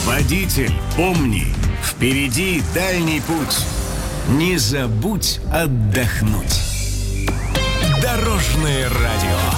Водитель, помни, впереди дальний путь. Не забудь отдохнуть. Дорожное радио.